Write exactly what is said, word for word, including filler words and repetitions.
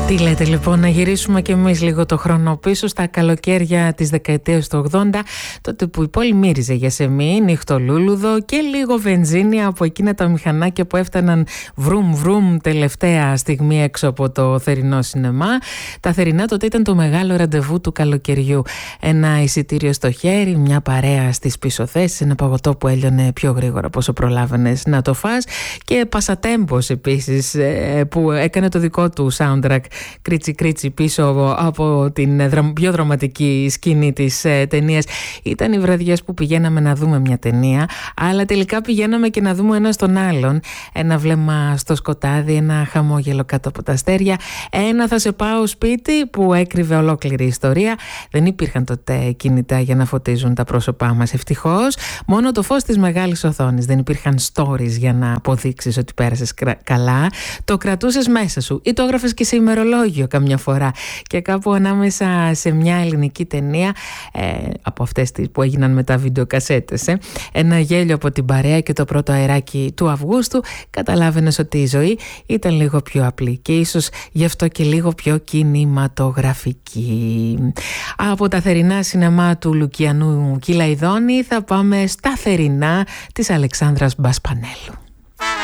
Τι λέτε λοιπόν, να γυρίσουμε κι εμείς λίγο το χρόνο πίσω στα καλοκαίρια της δεκαετίας του ογδόντα, τότε που η πόλη μύριζε για σεμί, νυχτολούλουδο και λίγο βενζίνη από εκείνα τα μηχανάκια που έφταναν βρουμ βρουμ τελευταία στιγμή έξω από το θερινό σινεμά. Τα θερινά τότε ήταν το μεγάλο ραντεβού του καλοκαιριού. Ένα εισιτήριο στο χέρι, μια παρέα στις πίσω θέσεις, ένα παγωτό που έλειωνε πιο γρήγορα από όσο προλάβαινες να το φας, και Πασατέμπος επίσης που έκανε το δικό του soundtrack κρίτσι κρίτσι πίσω από την πιο δραματική σκηνή της ε, ταινίας. Ήταν οι βραδιές που πηγαίναμε να δούμε μια ταινία, αλλά τελικά πηγαίναμε και να δούμε ένα στον άλλον. Ένα βλέμμα στο σκοτάδι, ένα χαμόγελο κάτω από τα αστέρια, ένα θα σε πάω σπίτι που έκρυβε ολόκληρη ιστορία. Δεν υπήρχαν τότε κινητά για να φωτίζουν τα πρόσωπά μας, ευτυχώς. Μόνο το φως της μεγάλης οθόνης. Δεν υπήρχαν stories για να αποδείξεις ότι πέρασες καλά. Το κρατούσες μέσα σου ή το έγραφες και σε ημερολόγιο καμιά φορά. Και κάπου ανάμεσα σε μια ελληνική ταινία, ε, από αυτές που έγιναν μετά βιντεοκασέτες, ε, ένα γέλιο από την παρέα και το πρώτο αεράκι του Αυγούστου, καταλάβαινες ότι η ζωή ήταν λίγο πιο απλή και ίσως γι' αυτό και λίγο πιο κινηματογραφική. Από τα θερινά σινεμά του Λουκιανού Κυλαϊδόνη θα πάμε στα θερινά της Αλεξάνδρας Μπασπανέλου.